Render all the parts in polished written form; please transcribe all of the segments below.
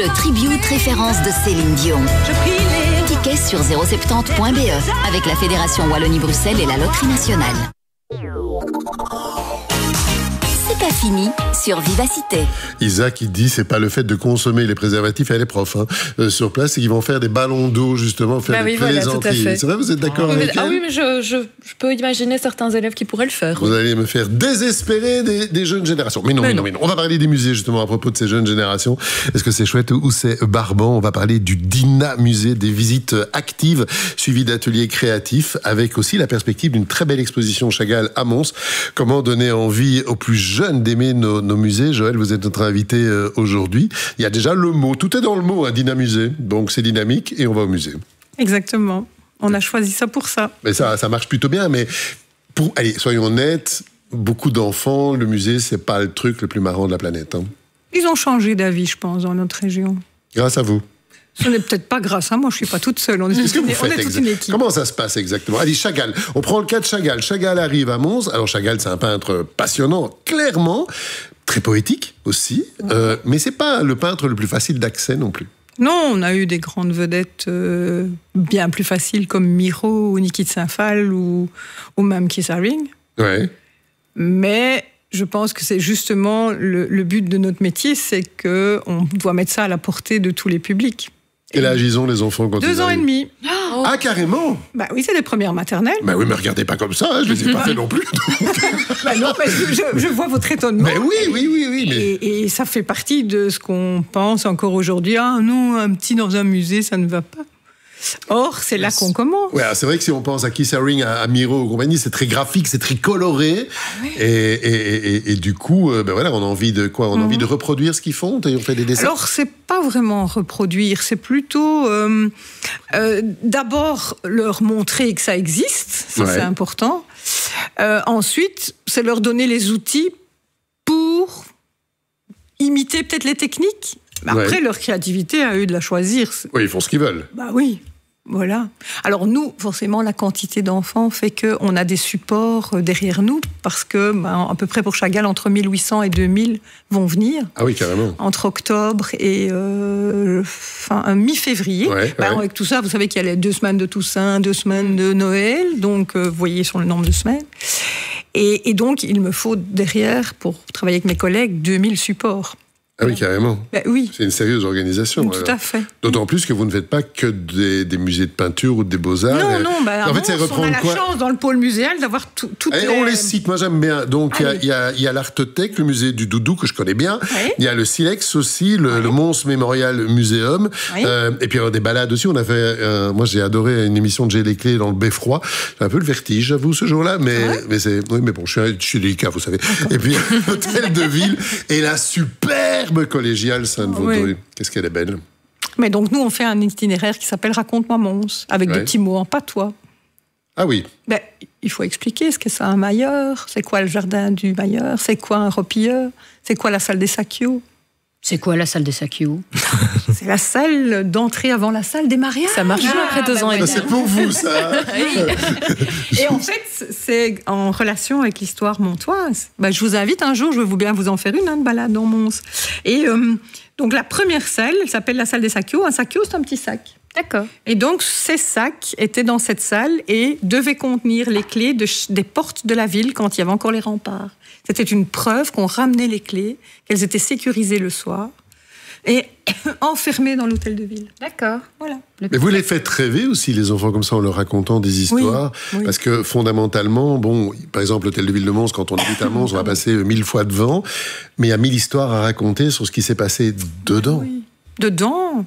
Le tribute référence de Céline Dion. Tickets sur 070.be avec la Fédération Wallonie-Bruxelles et la Loterie Nationale. C'est pas fini sur Vivacité. Isaac, il dit, c'est pas le fait de consommer les préservatifs et les profs sur place, c'est qu'ils vont faire des ballons d'eau, justement, faire des plaisanteries. Voilà, c'est vrai, vous êtes d'accord avec elle? Oui, mais je peux imaginer certains élèves qui pourraient le faire. Vous allez me faire désespérer des jeunes générations. Mais non. On va parler des musées, justement, à propos de ces jeunes générations. Est-ce que c'est chouette ou c'est barbant? On va parler du Dina Musée, des visites actives, suivies d'ateliers créatifs, avec aussi la perspective d'une très belle exposition Chagall à Mons. Comment donner envie aux plus jeunes d'aimer nos musées? Joël, vous êtes notre invité aujourd'hui. Il y a déjà le mot, tout est dans le mot, Dina Musée. Donc c'est dynamique et on va au musée. Exactement. On a choisi ça pour ça. Mais ça marche plutôt bien. Mais allez, soyons honnêtes, beaucoup d'enfants, le musée, c'est pas le truc le plus marrant de la planète. Ils ont changé d'avis, je pense, dans notre région. Grâce à vous. Ce n'est peut-être pas grâce à moi, je ne suis pas toute seule. Qu'est-ce que vous faites toute une équipe. Comment ça se passe exactement? Allez, Chagall. On prend le cas de Chagall. Chagall arrive à Mons. Alors Chagall, c'est un peintre passionnant, clairement, très poétique aussi, mais c'est pas le peintre le plus facile d'accès non plus. Non, on a eu des grandes vedettes bien plus faciles comme Miro ou Niki de Saint-Phal ou même Keith Haring. Ouais. Mais je pense que c'est justement le but de notre métier, c'est qu'on doit mettre ça à la portée de tous les publics. Et là, ils ont les enfants quand 2 ans et demi. Oh. Ah, carrément? Bah oui, c'est les premières maternelles. Bah oui, mais regardez pas comme ça, je les ai pas fait non plus. Bah non, parce que je vois votre étonnement. Mais oui. Mais... Et ça fait partie de ce qu'on pense encore aujourd'hui. Ah non, un petit dans un musée, ça ne va pas. Or, c'est là qu'on commence. Ouais, c'est vrai que si on pense à Keith Haring, à Miro et compagnie, c'est très graphique, c'est très coloré. Ah oui. Et du coup, on a envie de quoi? On a envie de reproduire ce qu'ils font? On fait des dessins? Alors, c'est pas vraiment reproduire, c'est plutôt d'abord leur montrer que ça existe, ça c'est important. Ensuite, c'est leur donner les outils pour imiter peut-être les techniques. Mais après, leur créativité, à eux de la choisir. Oui, ils font ce qu'ils veulent. Bah oui. Voilà. Alors nous, forcément, la quantité d'enfants fait qu'on a des supports derrière nous, parce que à peu près pour Chagall, entre 1800 et 2000 vont venir. Ah oui, carrément. Entre octobre et mi-février. Avec tout ça, vous savez qu'il y a les 2 semaines de Toussaint, 2 semaines de Noël, donc vous voyez sur le nombre de semaines. Et donc, il me faut derrière, pour travailler avec mes collègues, 2000 supports. Ah oui, carrément. Ben oui. C'est une sérieuse organisation. Tout à fait. D'autant plus que vous ne faites pas que des musées de peinture ou des beaux-arts. Non. En fait, on a la chance dans le pôle muséal d'avoir toutes les... On les cite, moi j'aime bien. Donc il y a l'Artothèque, le musée du Doudou que je connais bien. Il y a le Silex aussi, le Mons Memorial Museum. Et puis il y a des balades aussi. On a fait, moi j'ai adoré une émission de J'ai les clés dans le Beffroi. J'ai un peu le vertige, j'avoue, ce jour-là. Mais bon, je suis délicat, vous savez. Et puis l'hôtel de ville et la superbe collégiale Sainte-Vaudrey. Qu'est-ce qu'elle est belle. Mais donc, nous, on fait un itinéraire qui s'appelle Raconte-moi Mons, avec des petits mots en patois. Ah oui. Il faut expliquer ce que c'est un mailleur, c'est quoi le jardin du mailleur, c'est quoi un ropilleur, c'est quoi la salle des Sakios. C'est quoi la salle des Sakios? C'est la salle d'entrée avant la salle des mariages. Ça marche bien après 2 ans et demi. C'est pour vous, ça. Et en fait, c'est en relation avec l'histoire montoise. Je vous invite un jour, je veux bien vous en faire une balade dans Mons. Et donc, la première salle, elle s'appelle la salle des Sakios. Un sakio, c'est un petit sac. D'accord. Et donc, ces sacs étaient dans cette salle et devaient contenir les clés des portes de la ville quand il y avait encore les remparts. C'était une preuve qu'on ramenait les clés, qu'elles étaient sécurisées le soir et enfermées dans l'hôtel de ville. D'accord. Voilà. Mais vous les faites rêver aussi, les enfants, comme ça, en leur racontant des histoires. Oui. Parce que fondamentalement, par exemple, l'hôtel de ville de Mons, quand on habite à Mons, on va passer 1000 fois devant, mais il y a 1000 histoires à raconter sur ce qui s'est passé dedans. Oui. Devant.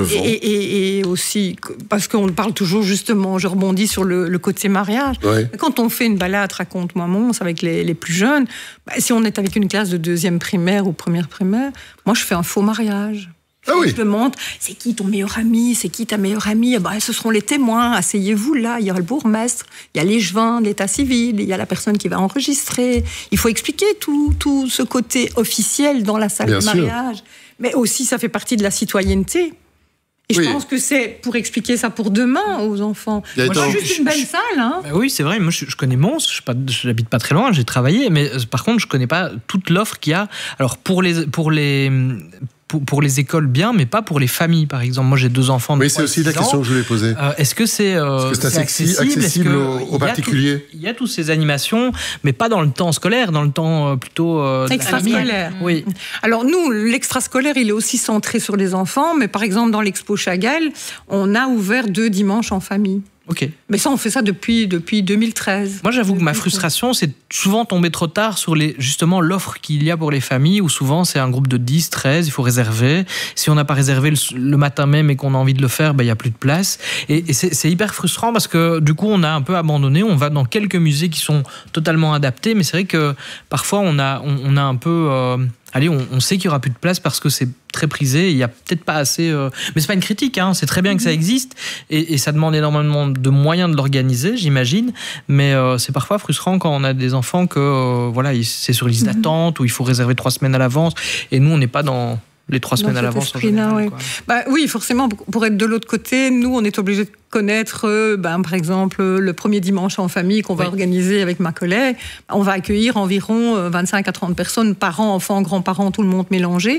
Et aussi, parce qu'on parle toujours justement, je rebondis sur le côté mariage. Quand on fait une balade Raconte-moi Mons avec les plus jeunes, si on est avec une classe de 2e primaire ou 1re primaire, moi je fais un faux mariage. Ah oui. Je demande, c'est qui ton meilleur ami, c'est qui ta meilleure amie? Ce seront les témoins, asseyez-vous là, il y aura le bourgmestre, il y a l'échevin de l'état civil, il y a la personne qui va enregistrer. Il faut expliquer tout ce côté officiel dans la salle de mariage. Mais aussi, ça fait partie de la citoyenneté. Et je pense que c'est pour expliquer ça pour demain aux enfants. C'est juste une belle salle. Oui, c'est vrai. Moi, je connais Mons. Je n'habite pas très loin. J'ai travaillé. Mais par contre, je ne connais pas toute l'offre qu'il y a. Alors, pour pour les écoles bien, mais pas pour les familles, par exemple. Moi, j'ai 2 enfants de 3 Oui, c'est aussi la question que je voulais poser. Est-ce que c'est accessible aux particuliers? Il y a toutes ces animations, mais pas dans le temps scolaire, dans le temps plutôt extrascolaire. Oui. Alors nous, l'extrascolaire, il est aussi centré sur les enfants, mais par exemple dans l'Expo Chagall, on a ouvert 2 dimanches en famille. Ok. Mais ça, on fait ça depuis 2013. Moi, j'avoue que ma frustration, c'est souvent tomber trop tard sur justement l'offre qu'il y a pour les familles, où souvent c'est un groupe de 10, 13, il faut réserver. Si on n'a pas réservé le matin même et qu'on a envie de le faire, il n'y a plus de place. Et c'est hyper frustrant parce que du coup, on a un peu abandonné. On va dans quelques musées qui sont totalement adaptés, mais c'est vrai que parfois, on a un peu... on sait qu'il n'y aura plus de place parce que c'est très prisé, il n'y a peut-être pas assez... Mais c'est pas une critique, hein, c'est très bien que ça existe, et ça demande énormément de moyens de l'organiser, j'imagine, mais c'est parfois frustrant quand on a des enfants que c'est sur liste d'attente, où il faut réserver 3 semaines à l'avance, et nous, on n'est pas dans les 3 semaines à l'avance en général. Oui, forcément, pour être de l'autre côté, nous, on est obligés de connaître, par exemple, le premier dimanche en famille qu'on va organiser avec ma collègue. On va accueillir environ 25 à 30 personnes, parents, enfants, grands-parents, tout le monde mélangé.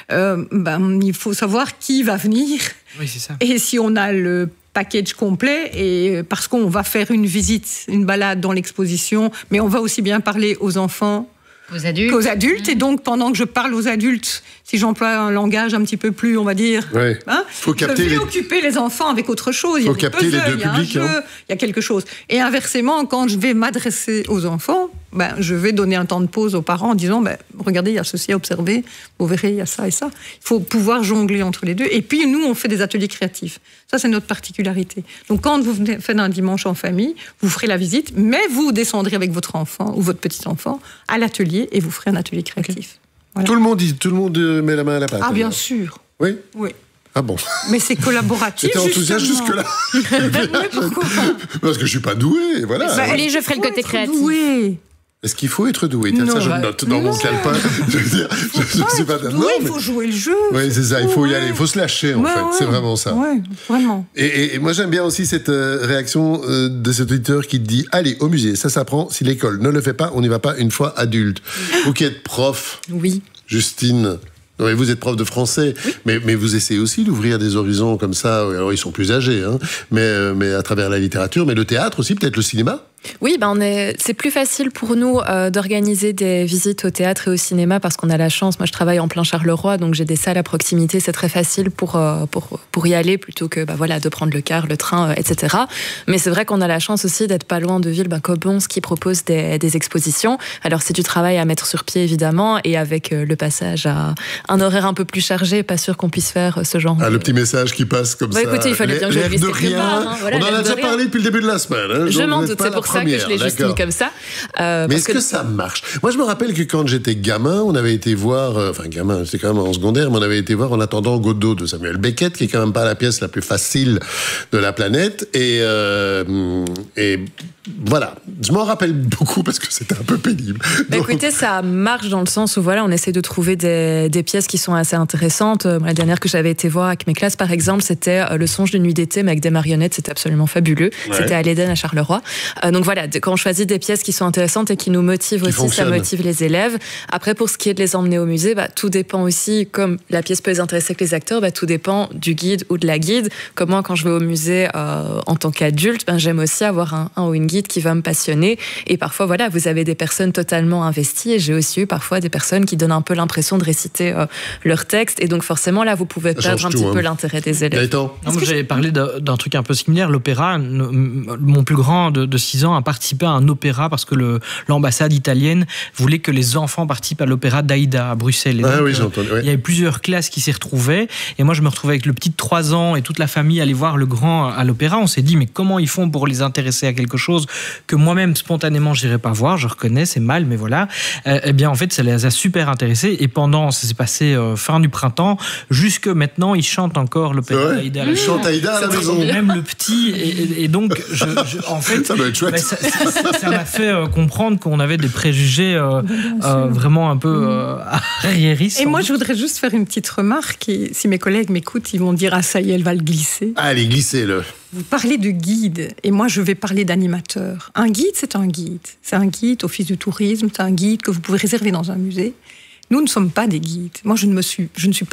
Il faut savoir qui va venir. Oui, c'est ça. Et si on a le package complet, et parce qu'on va faire une visite, une balade dans l'exposition, mais on va aussi bien parler aux enfants qu'aux adultes. Et donc, pendant que je parle aux adultes, si j'emploie un langage un petit peu plus, on va dire, faut capter je vais occuper les enfants avec autre chose. Il y a des puzzles, les 2 publics. Il y a quelque chose. Et inversement, quand je vais m'adresser aux enfants, je vais donner un temps de pause aux parents en disant, regardez, il y a ceci à observer, vous verrez, il y a ça et ça. Il faut pouvoir jongler entre les deux. Et puis, nous, on fait des ateliers créatifs. Ça, c'est notre particularité. Donc, quand vous faites un dimanche en famille, vous ferez la visite, mais vous descendrez avec votre enfant ou votre petit-enfant à l'atelier et vous ferez un atelier créatif. Okay. Voilà. Tout le monde met la main à la pâte. Ah, bien sûr. Oui. Ah bon. Mais c'est collaboratif. J'étais enthousiaste jusque-là. Pourquoi? Parce que je suis pas doué, voilà. Allez, je ferai le côté créatif. Doué. Est-ce qu'il faut être doué? Ça, je note dans mon calepin. Je veux dire, je sais pas. Il faut jouer le jeu. Oui, c'est ça. Il faut y aller. Il faut se lâcher, en fait. C'est vraiment ça. Oui, vraiment. Et moi, j'aime bien aussi cette réaction de cet auditeur qui dit, allez, au musée, ça s'apprend. Si l'école ne le fait pas, on n'y va pas une fois adulte. Vous qui êtes prof, Justine, Oui, vous êtes prof de français, oui. mais vous essayez aussi d'ouvrir des horizons comme ça. Alors, ils sont plus âgés, hein, mais à travers la littérature, mais le théâtre aussi, peut-être le cinéma. Oui, c'est plus facile pour nous d'organiser des visites au théâtre et au cinéma parce qu'on a la chance. Moi, je travaille en plein Charleroi, donc j'ai des salles à proximité. C'est très facile pour y aller plutôt que de prendre le car, le train, etc. Mais c'est vrai qu'on a la chance aussi d'être pas loin de villes comme Bons qui proposent des expositions. Alors, c'est du travail à mettre sur pied, évidemment, et avec le passage à un horaire un peu plus chargé, pas sûr qu'on puisse faire ce genre. Le petit message qui passe comme ça. Écoutez, il fallait bien que je le glisse quelque part. On en a déjà parlé depuis le début de la semaine. Je m'en doute, c'est pour ça que je l'ai juste mis comme ça. Mais est-ce que ça marche? Moi, je me rappelle que quand j'étais gamin, on avait été voir... gamin, c'était quand même en secondaire, mais on avait été voir En attendant Godot de Samuel Beckett, qui est quand même pas la pièce la plus facile de la planète. Et voilà. Je m'en rappelle beaucoup parce que c'était un peu pénible. Écoutez, ça marche dans le sens où on essaie de trouver des pièces qui sont assez intéressantes. La dernière que j'avais été voir avec mes classes, par exemple, c'était Le songe de nuit d'été, mais avec des marionnettes. C'était absolument fabuleux. Ouais. C'était à l'Éden à Charleroi. Donc voilà, quand on choisit des pièces qui sont intéressantes et qui nous motivent aussi, ça motive les élèves. Après, pour ce qui est de les emmener au musée, tout dépend aussi, comme la pièce peut les intéresser avec les acteurs, tout dépend du guide ou de la guide. Comme moi, quand je vais au musée en tant qu'adulte, j'aime aussi avoir un ou une guide qui va me passionner. Et parfois, vous avez des personnes totalement investies. Et j'ai aussi eu parfois des personnes qui donnent un peu l'impression de réciter leur texte. Et donc forcément, là, vous pouvez perdre un petit peu l'intérêt des élèves. J'avais parlé d'un truc un peu similaire, l'opéra. Mon plus grand de 6 ans a participé à un opéra parce que l'ambassade italienne voulait que les enfants participent à l'opéra d'Aïda à Bruxelles. Et donc, oui, j'ai entendu. Oui. Il y avait plusieurs classes qui s'y retrouvaient. Et moi, je me retrouvais avec le petit de 3 ans et toute la famille aller voir le grand à l'opéra. On s'est dit, mais comment ils font pour les intéresser à quelque chose que moi-même, spontanément, je n'irais pas voir. Je reconnais, c'est mal, mais voilà. Eh bien, en fait, ça les a super intéressés. Et ça s'est passé fin du printemps, jusque maintenant, ils chantent encore l'opéra d'Aïda. Ils chantent Aïda à la maison. Même le petit. Et donc, en fait, ça doit être chouette. Ça m'a fait comprendre qu'on avait des préjugés vraiment un peu arriéristes. Et moi, je voudrais juste faire une petite remarque. Et si mes collègues m'écoutent, ils vont dire « Ah, ça y est, elle va le glisser ». Allez, glissez-le. Vous parlez de guide, et moi, je vais parler d'animateur. Un guide, c'est un guide. C'est un guide, Office du tourisme, c'est un guide que vous pouvez réserver dans un musée. Nous ne sommes pas des guides. Moi, je ne suis pas